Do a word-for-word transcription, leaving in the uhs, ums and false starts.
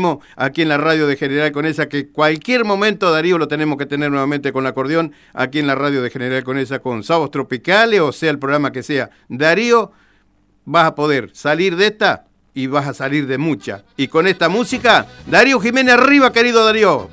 próximo aquí en la radio de General Conesa, que cualquier momento Darío lo tenemos que tener nuevamente con el acordeón aquí en la radio de General Conesa con Sábados Tropicales, o sea el programa que sea. Darío, vas a poder salir de esta y vas a salir de mucha. Y con esta música, Darío Jiménez arriba, querido Darío.